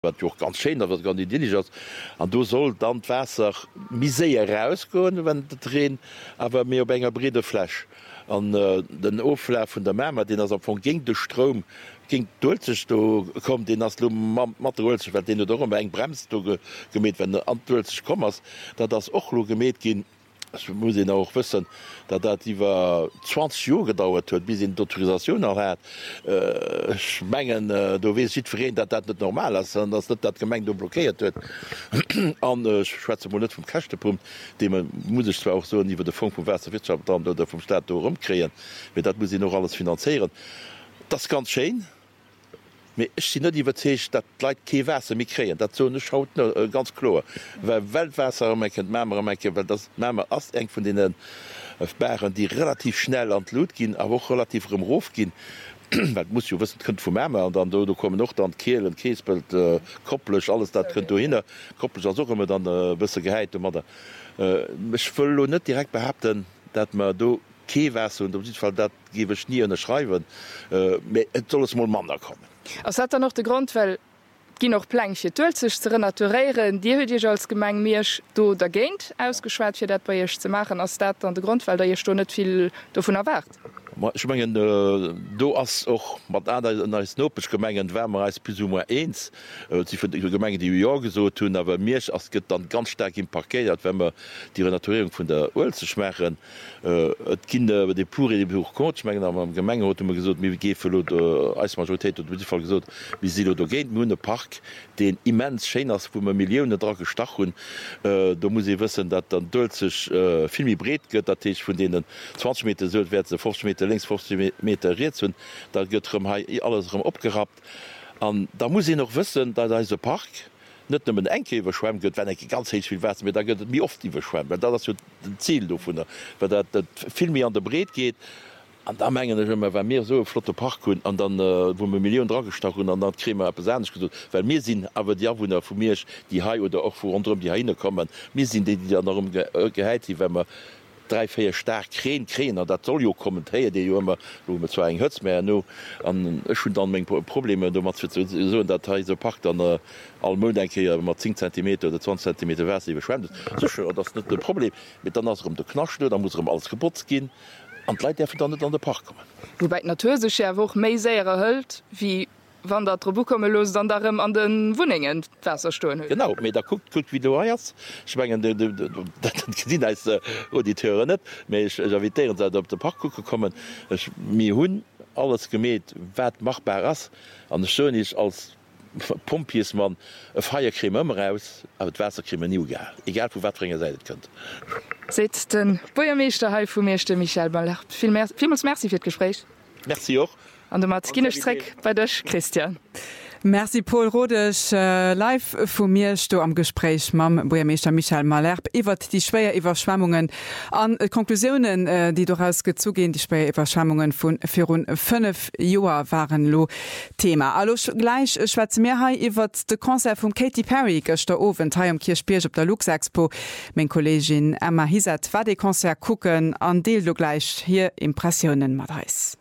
wat joch ganz schön, dat wat ganz idyllisch ass. An du soll dann d'Wasser miséier rausgoen, wenn de Reen awer mé op enger Bredefläch. An den Oflä vun der Mämer, den ass vu ging de Strom ging dulzech do kom den ass Materialch, den du darum eng bremst du gemet, wenn der anzech kommmers, dat das och lo gemet gin. Muss auch wissen, dat dat iwwer 20 Jo gedauert huet, bis in d'Autorisaun hat Mengen do wie si verreen, dat dat net normal ist, dats net dat Gemeng do blockéiert huet an Schweze net vum Kächtepunkt, de muss ich auch so iwwer de Funk vum Wässerwirtschaft an oder vum Staat rumkreien, dat muss noch alles finanzieren. Das ganz schein. Ich net iwwerzecht, dat Leiit ke Wässer mi kreien, dat zo schaut ganz klar. Weltwässer Mämer meke, well das Mämer ass eng vun denen Bären, die relativ schnell an Lot ginn, a woch relativ rum Rof ginn. muss jo wissen kënnt vu Mämer an dann do kommen noch an Keelen, Keespelt, kopplech, alles dat kënnt du hinne. Kopplech as somme dann bësse geheit mat. Mech vëll lo net direkt behaupten, dat ma do Keewässer und op dit Fall dat giwech nie ënnerschreiwen, et solles mo Mann kommen. Ass hat noch de Grund, well gi noch Plänche tölzech ze renaturéieren, Dir huet Dich als Gemeng Meersch do der Géint ausgeschwert fir dat bei Ech ze machen, ass dat an de Grund, weil der je sto net viel davon erwart. Ich mein, do ass och mat als nopech Gemengen wärmer als Pisummer 1 vun de Gemengen, die ja gesot hunn, awer Meersch ass gët dann ganz stark im Parkéiert, wenn wir die Renaturierung vun der Öl ze schmechen. Et Kinder de pure de hoch Komengen am Gemenge hat gesot wie gefel als Majoritéit fall gesot wie si do géint Mune Park den immens Schenners vu Millioune Dra gestach hun. Da muss ich wissen, dat dann dulzech filmmi bret gëtt, dat ich vun denen 20 Me Südwärts 40 Me links 40 Me hun, dat gëtt alles opgerat. Da muss ich noch wissen, dat da se Park net nem enke iwwerschwemm gëtt, wenn ik ganz heich viel wässen, da gëtt mir oft iwwerschwemmen, dat das den Ziel do vun dat filmmi an der Bret geht. An da menggen wer mir so flotte Park hun an dann wo me Millioun Dragestach hun an dann kremer besänech gesot, well mir sinn awer die Awunner vu mirch die Hai oder auch vu rundrum die Haine kommen. Mir sinn die darum geheit, wenn man 3-4 stark kreen dat soll jo kommentéier de jo immer zo eng Hëtz mé no an hun dann még Probleme mat so dat se pakt an all Mo denkeier mat 10 cm oder 20 cm wäse beschwemmt. Dat net de Problem mit dann ass de knachte, da muss alles Geburts gin. An Leiit der dann net an der Park kommen. Wobei nateursech ja woch méi séiere hëlt wie wann der Trobu komme los dann darum an den Wuningen Wässer stoen. Genau, méi der guckt wie du eiers schwngen gesinn als Auditeure net, méi javitéieren seit op der Park kommen mi hunn alles gemet wat machbar ass an schön is als Pompies man e Feierkrim ëmmer aus, a d Wässerkrimme nie egal. Egal vu watringer seit kënnt. Seit den Boiermeester Hai vu Meeschte Michael Malherbe. Vielmals Merci fir d Gespräch. Merci auch. An der Martinestreck bei dech Christian. Merci Paul Rodech live vu mir sto am Gespräch mam Boiermeester Michael Malherbe iwwer die schwéier Iwerschwemmungen an Konklusionen, die daraus gezugin, die schwéier Iwerschwemmungen vun virun 5 Joer waren lo Thema. Allo gleich Schweze Meerhai iwwer de Konzert vum Katy Perry gëchter Owen Teil am Kirchbierg op der Luxexpo. Min Kollegin Emma Hiset war de Konzert kucken an Deel du gleich hier Impressionen mat heis.